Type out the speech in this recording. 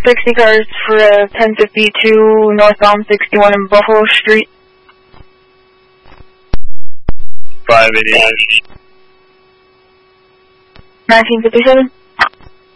60 cars for 1052 northbound 61 in Buffalo Street. 588. 1957.